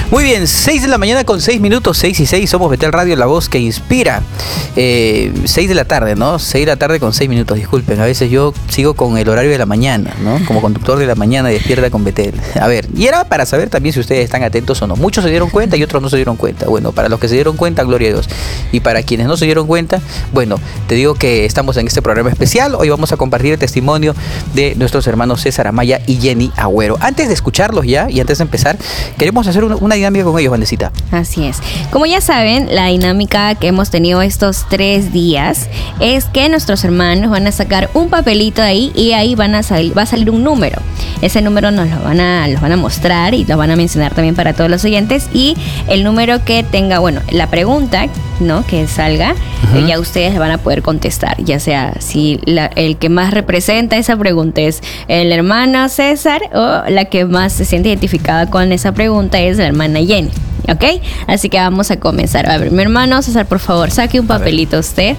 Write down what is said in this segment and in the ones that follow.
Muy bien, 6 de la mañana con 6 minutos, 6 y 6, somos Betel Radio, la voz que inspira. 6 de la tarde, ¿no? 6 de la tarde con 6 minutos, disculpen. A veces yo sigo con el horario de la mañana, ¿no? Como conductor de la mañana despierta con Betel. A ver, y era para saber también si ustedes están atentos o no. Muchos se dieron cuenta y otros no se dieron cuenta. Bueno, para los que se dieron cuenta, gloria a Dios. Y para quienes no se dieron cuenta, bueno, te digo que estamos en este programa especial. Hoy vamos a compartir el testimonio de nuestros hermanos César Amaya y Jenny Agüero. Antes de escucharlos ya y antes de empezar, queremos hacer una dinámica con ellos, Vandecita. Así es. Como ya saben, la dinámica que hemos tenido estos 3 días es que nuestros hermanos van a sacar un papelito de ahí y ahí va a salir un número. Ese número nos los van a mostrar y lo van a mencionar también para todos los oyentes, y el número que tenga, bueno, la pregunta, ¿no?, que salga, ya ustedes van a poder contestar, ya sea si el que más representa esa pregunta es el hermano César o la que más se siente identificada con esa pregunta es la hermana Jenny, ¿ok? Así que vamos a comenzar. A ver, mi hermano César, por favor, saque un papelito usted.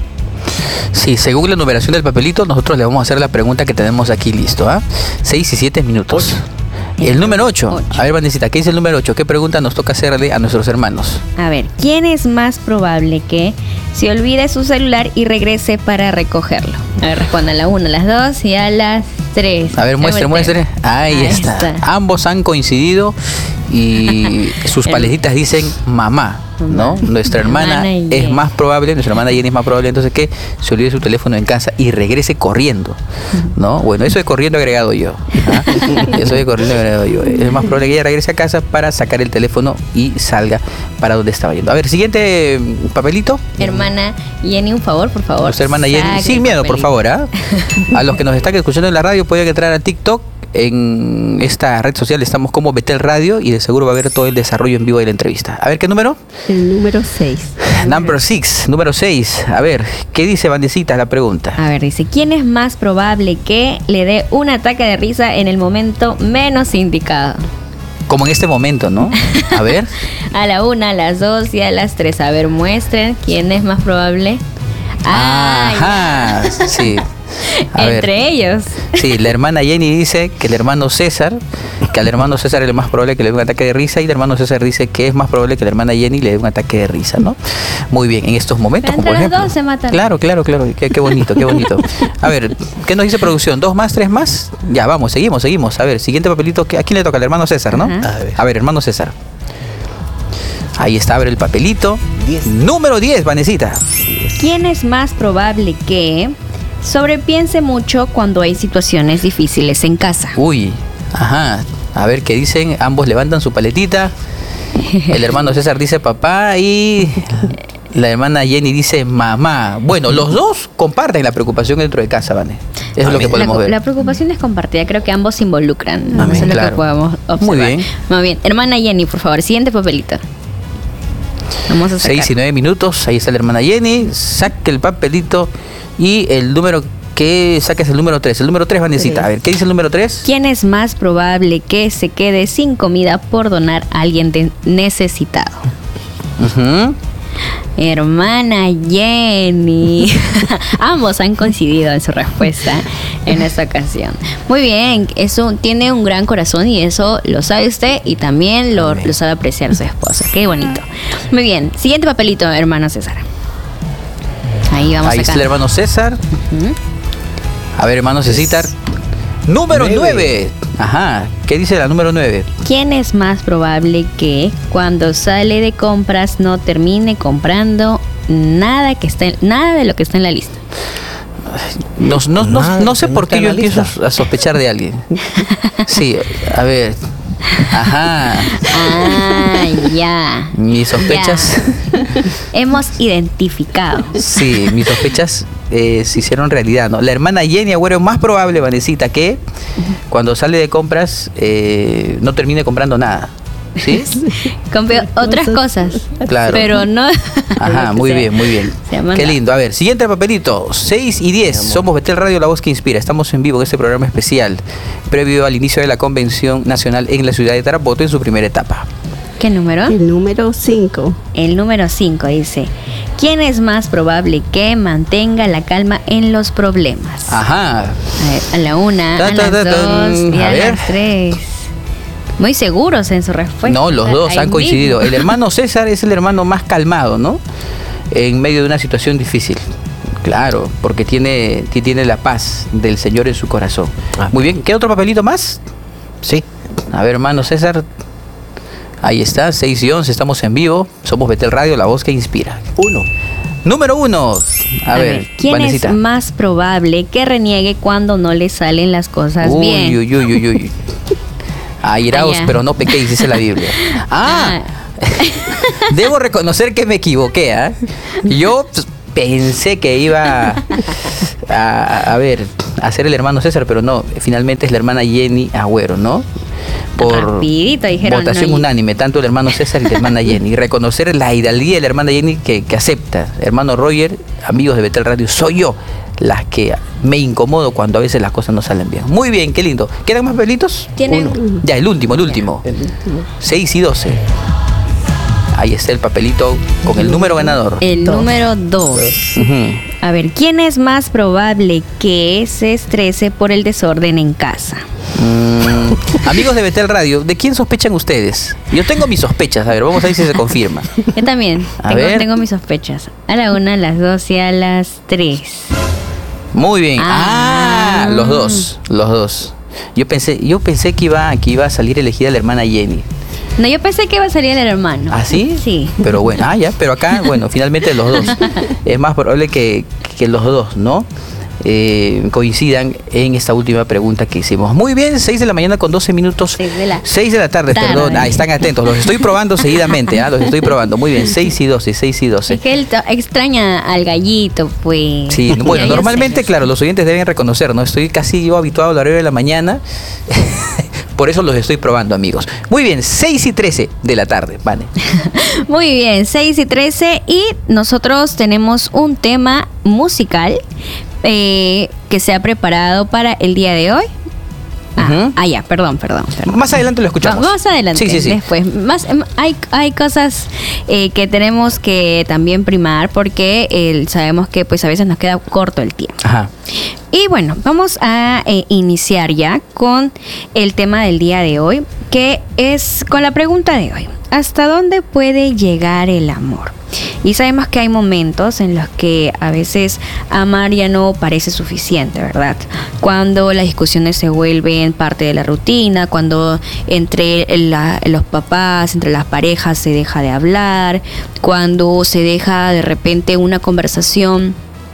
Sí, según la numeración del papelito, nosotros le vamos a hacer la pregunta que tenemos aquí listo, ¿ah? 6 y 7 minutos. 8. El número 8. A ver, Vandecita, ¿qué dice el número 8? ¿Qué pregunta nos toca hacerle a nuestros hermanos? A ver, ¿quién es más probable que se olvide su celular y regrese para recogerlo? A ver, respondan a la 1, a las 2 y a las 3. A ver, muestre. Ahí está. Ambos han coincidido y sus paletitas dicen mamá, ¿no? Nuestra hermana es más probable, nuestra hermana Jenny es más probable entonces que se olvide su teléfono en casa y regrese corriendo, ¿no? Bueno, eso de corriendo agregado yo. Eso de corriendo agregado yo. Es más probable que ella regrese a casa para sacar el teléfono y salga para donde estaba yendo. A ver, siguiente papelito. Hermana Jenny, un favor, por favor. Nuestra hermana Jenny, sin miedo, por favor, ¿ah? A los que nos están escuchando en la radio pueden entrar a TikTok. En esta red social estamos como Betel Radio y de seguro va a haber todo el desarrollo en vivo de la entrevista. A ver, ¿qué número? El número 6. Número 6. A ver, ¿qué dice Vandecita la pregunta? A ver, dice, ¿quién es más probable que le dé un ataque de risa en el momento menos indicado? Como en este momento, ¿no? A ver. A la 1, a las 2 y a las 3. A ver, muestren quién es más probable. Ajá, sí. Entre ellos. Sí, la hermana Jenny dice que el hermano César, que al hermano César es más probable que le dé un ataque de risa, y el hermano César dice que es más probable que la hermana Jenny le dé un ataque de risa, ¿no? Muy bien, en estos momentos, como por ejemplo. Los dos se matan. Claro. Qué bonito, qué bonito. A ver, ¿qué nos dice producción? ¿2 más, 3 más? Ya, vamos, seguimos. A ver, siguiente papelito, ¿a quién le toca? Al hermano César, ¿no? A ver, hermano César. Ahí está, abre el papelito. 10. Número 10, Vanecita. ¿Quién es más probable que sobrepiense mucho cuando hay situaciones difíciles en casa? Uy, ajá. A ver qué dicen. Ambos levantan su paletita. El hermano César dice papá y la hermana Jenny dice mamá. Bueno, los dos comparten la preocupación dentro de casa, Vane. Eso es lo que podemos ver. La preocupación es compartida. Creo que ambos se involucran. Amén, Eso es claro. lo que podemos observar. Muy bien. Muy bien. Hermana Jenny, por favor, siguiente papelito. Vamos a sacar. 6 y 9 minutos. Ahí está la hermana Jenny. Saque el papelito y el número que saques el número 3. El número 3, Vanecita. A ver, ¿qué dice el número 3? ¿Quién es más probable que se quede sin comida por donar a alguien necesitado? Hermana Jenny. Ambos han coincidido en su respuesta en esta ocasión. Muy bien, eso tiene un gran corazón y eso lo sabe usted y también lo sabe apreciar su esposa. Qué bonito. Muy bien, siguiente papelito, hermano César. Ahí vamos. Ahí está el hermano César. A ver, hermano César. Número 9. Ajá. ¿Qué dice la número 9? ¿Quién es más probable que cuando sale de compras no termine comprando nada de lo que está en la lista? No sé por qué yo empiezo a sospechar de alguien. Sí, a ver. Ajá. Ya. Mis sospechas. Ya. Hemos identificado. Sí, mis sospechas se hicieron realidad, ¿no? La hermana Jenny Agüero es más probable, Vanecita, que cuando sale de compras no termine comprando nada. ¿Sí? Compré otras cosas. Claro. Pero no. Ajá, muy bien. Qué lindo. A ver, siguiente papelito. 6 y 10. Somos Betel Radio, la voz que inspira. Estamos en vivo en este programa especial, previo al inicio de la Convención Nacional en la ciudad de Tarapoto en su primera etapa. ¿Qué número? El número 5. El número 5 dice: ¿quién es más probable que mantenga la calma en los problemas? Ajá. A ver, a la 1, a las 2 y a las 3. Muy seguros en su respuesta. No, los dos Ahí han coincidido. mismo. El hermano César es el hermano más calmado, ¿no? En medio de una situación difícil. Claro, porque tiene la paz del Señor en su corazón. Muy bien, ¿queda otro papelito más? Sí. A ver, hermano César. Ahí está, 6 y 11, estamos en vivo. Somos Betel Radio, la voz que inspira. 1. Número 1. A ver, ¿quién Vanesita. es más probable que reniegue cuando no le salen las cosas Uy, bien? uy, uy, uy, uy. Airaos, Allá. pero no pequéis, dice la Biblia. Debo reconocer que me equivoqué, ¿ah? Yo pensé que iba a ser el hermano César, pero no, finalmente es la hermana Jenny Agüero, ¿no? Por Rapidito dijeron, votación no, unánime, tanto el hermano César y la hermana Jenny. Reconocer la hidalguía de la hermana Jenny que acepta. Hermano Roger, amigos de Betel Radio, soy yo las que me incomodo cuando a veces las cosas no salen bien. Muy bien, qué lindo. ¿Quedan más papelitos? Tienen- Uno. Ya, el último. 6 y 12. Ahí está el papelito con el número ganador. El número 2. Ujú. A ver, ¿quién es más probable que se estrese por el desorden en casa? Amigos de Betel Radio, ¿de quién sospechan ustedes? Yo tengo mis sospechas, a ver, vamos a ver si se confirma. Yo también A ver. tengo mis sospechas. A la 1, a las 2 y a las 3. Muy bien. Ah. Los dos. Yo pensé que iba a salir elegida la hermana Jenny. No, yo pensé que iba a salir el hermano. ¿Ah, sí? Sí. Pero bueno, pero acá, bueno, finalmente los dos. Es más probable que los dos, ¿no? Coincidan en esta última pregunta que hicimos. Muy bien, 6 de la mañana con 12 minutos. 6 de la tarde, perdón. Están atentos, los estoy probando seguidamente, los estoy probando. Muy bien, 6 y 12. Es que él extraña al gallito, pues. Sí, bueno, Ya, yo normalmente, sé. claro, los oyentes deben reconocer, ¿no? Estoy casi yo habituado a la hora de la mañana. Por eso los estoy probando, amigos. Muy bien, 6 y 13 de la tarde, vale. Muy bien, 6 y 13. Y nosotros tenemos un tema musical que se ha preparado para el día de hoy. Ujú. Ya, perdón. Más adelante lo escuchamos. Más adelante, Sí. después. Hay cosas que tenemos que también primar porque sabemos que pues a veces nos queda corto el tiempo. Ajá. Y bueno, vamos a iniciar ya con el tema del día de hoy, que es con la pregunta de hoy. ¿Hasta dónde puede llegar el amor? Y sabemos que hay momentos en los que a veces amar ya no parece suficiente, ¿verdad? Cuando las discusiones se vuelven parte de la rutina, cuando entre los papás, entre las parejas se deja de hablar, cuando se deja de repente una conversación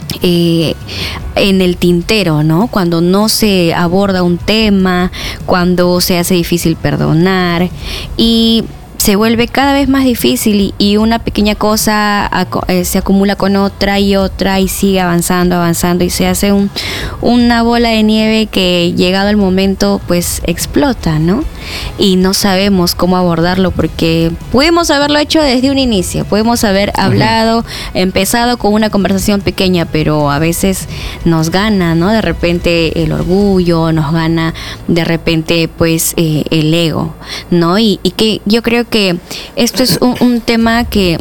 en el tintero, ¿no? Cuando no se aborda un tema, cuando se hace difícil perdonar y se vuelve cada vez más difícil y una pequeña cosa se acumula con otra y sigue avanzando y se hace una bola de nieve que llegado el momento pues explota, ¿no? Y no sabemos cómo abordarlo porque pudimos haberlo hecho desde un inicio, podemos haber hablado, empezado con una conversación pequeña, pero a veces nos gana, ¿no? De repente el orgullo, nos gana de repente pues el ego, ¿no? Y que yo creo que esto es un tema que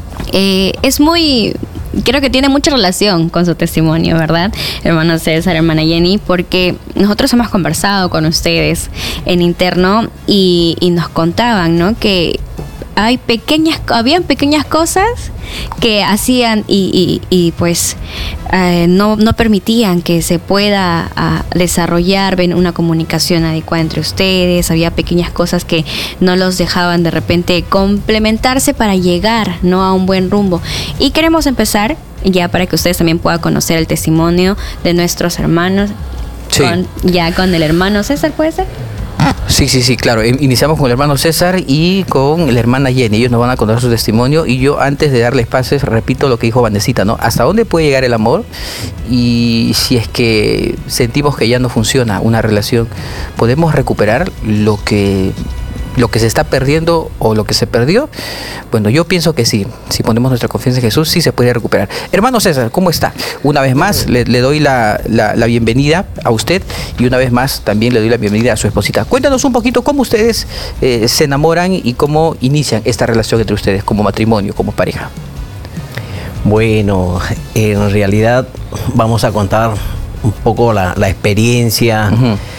creo que tiene mucha relación con su testimonio, ¿verdad? Hermano César, hermana Jenny, porque nosotros hemos conversado con ustedes en interno y nos contaban, ¿no? Que habían pequeñas cosas que hacían y pues no permitían que se pueda desarrollar una comunicación adecuada entre ustedes. Había pequeñas cosas que no los dejaban de repente complementarse para llegar, ¿no?, a un buen rumbo. Y queremos empezar ya para que ustedes también puedan conocer el testimonio de nuestros hermanos. Sí. Con el hermano César, ¿puede ser? Sí, claro. Iniciamos con el hermano César y con la hermana Jenny. Ellos nos van a contar su testimonio y yo, antes de darles pases, repito lo que dijo Vanesita, ¿no? ¿Hasta dónde puede llegar el amor? Y si es que sentimos que ya no funciona una relación, ¿podemos recuperar lo que se está perdiendo o lo que se perdió? Bueno, yo pienso que sí. Si ponemos nuestra confianza en Jesús, sí se puede recuperar. Hermano César, ¿cómo está? Una vez más le doy la bienvenida a usted y una vez más también le doy la bienvenida a su esposita. Cuéntanos un poquito cómo ustedes se enamoran y cómo inician esta relación entre ustedes como matrimonio, como pareja. Bueno, en realidad vamos a contar un poco la experiencia. Ujú.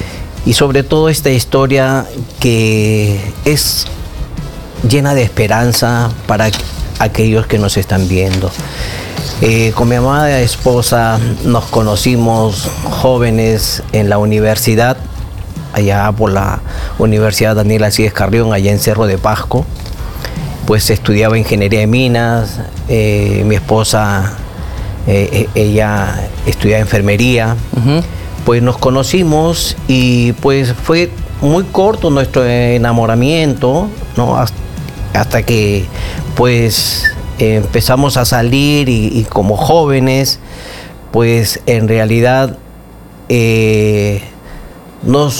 y sobre todo esta historia que es llena de esperanza para aquellos que nos están viendo. Con mi amada esposa nos conocimos jóvenes en la universidad, allá por la Universidad Daniel Alcides Carrión, allá en Cerro de Pasco. Pues estudiaba ingeniería de minas, mi esposa, ella estudiaba enfermería. Pues nos conocimos y pues fue muy corto nuestro enamoramiento, ¿no? Hasta que pues empezamos a salir y como jóvenes, pues en realidad nos